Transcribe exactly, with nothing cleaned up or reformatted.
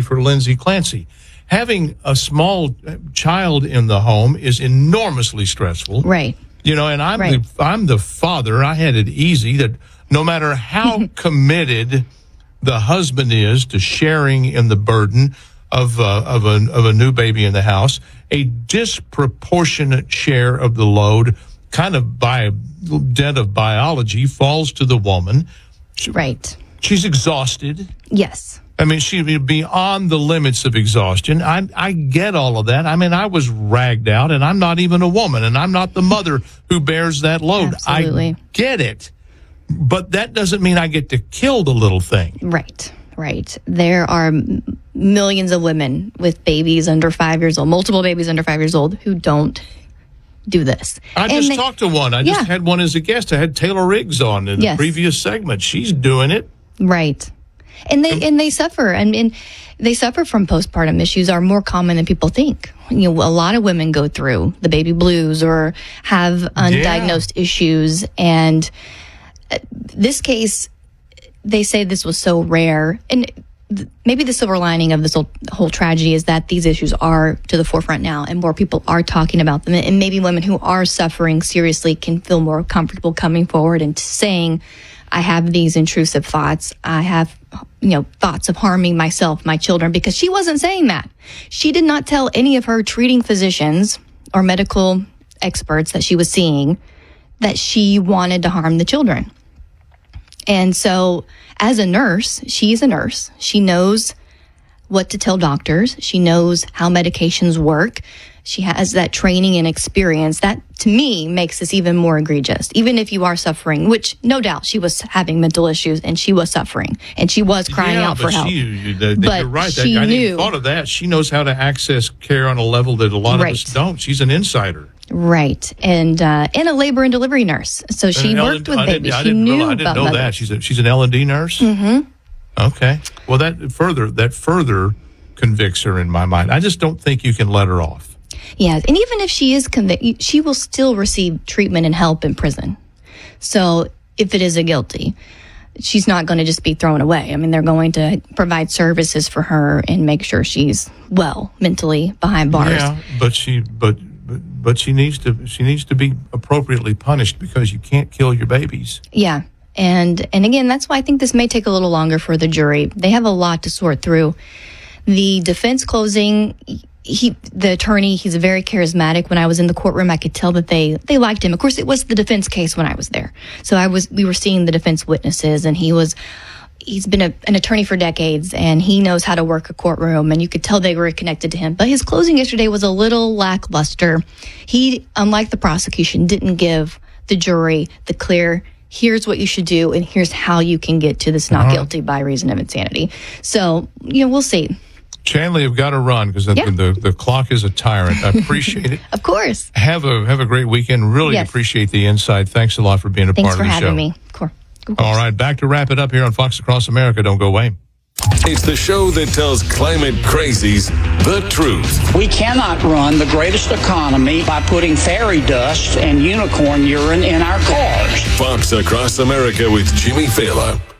for Lindsay Clancy. Having a small child in the home is enormously stressful. Right. You know, and I'm right. the, I'm the father. I had it easy that no matter how committed the husband is to sharing in the burden of uh, of a of a new baby in the house, a disproportionate share of the load, kind of by dint of biology, falls to the woman. She, right. She's exhausted. Yes. I mean, she's beyond the limits of exhaustion. I I get all of that. I mean, I was ragged out, and I'm not even a woman, and I'm not the mother who bears that load. Absolutely. I get it. But that doesn't mean I get to kill the little thing. Right, right. There are m- millions of women with babies under five years old, multiple babies under five years old, who don't do this. I and just they, talked to one. I yeah. just had one as a guest. I had Taylor Riggs on in the yes. previous segment. She's doing it. Right. And they and they suffer. I mean, they suffer from postpartum issues are more common than people think. You know, a lot of women go through the baby blues or have undiagnosed yeah. issues. And this case, they say this was so rare. And th- maybe the silver lining of this whole, whole tragedy is that these issues are to the forefront now and more people are talking about them. And maybe women who are suffering seriously can feel more comfortable coming forward and saying, I have these intrusive thoughts. I have, you know, thoughts of harming myself, my children, because she wasn't saying that. She did not tell any of her treating physicians or medical experts that she was seeing that she wanted to harm the children. And so as a nurse, she's a nurse. She knows what to tell doctors. She knows how medications work. She has that training and experience. That, to me, makes this even more egregious. Even if you are suffering, which no doubt she was having mental issues and she was suffering and she was crying yeah, out for she, help. The, the, but you're right. she I, I knew, didn't thought of that. She knows how to access care on a level that a lot right. of us don't. She's an insider. Right. And uh, and a labor and delivery nurse. So she and worked L- with I babies. I She didn't knew realize, I didn't about know mothers. that. She's a, she's an L and D nurse? Mm-hmm. Okay. Well, that further that further convicts her in my mind. I just don't think you can let her off. Yeah. And even if she is convicted, she will still receive treatment and help in prison. So if it is a guilty, she's not going to just be thrown away. I mean, they're going to provide services for her and make sure she's well mentally behind bars. Yeah, but she but but, but she needs to she needs to be appropriately punished because you can't kill your babies. Yeah. And and again, that's why I think this may take a little longer for the jury. They have a lot to sort through. The defense closing, he, the attorney, he's very charismatic. When I was in the courtroom, I could tell that they, they liked him. Of course, it was the defense case when I was there. So I was, we were seeing the defense witnesses, and he was, he's been a, an attorney for decades, and he knows how to work a courtroom, and you could tell they were connected to him. But his closing yesterday was a little lackluster. He, unlike the prosecution, didn't give the jury the clear, here's what you should do, and here's how you can get to this not uh-huh. guilty by reason of insanity. So, you know, we'll see. Chandler, you've got to run because yeah. the, the the clock is a tyrant. I appreciate it. Of course. Have a have a great weekend. Really yes. appreciate the insight. Thanks a lot for being a Thanks part of the show. Thanks for having me. Cool. Cool. All right, back to wrap it up here on Fox Across America. Don't go away. It's the show that tells climate crazies the truth. We cannot run the greatest economy by putting fairy dust and unicorn urine in our cars. Fox Across America with Jimmy Fallon.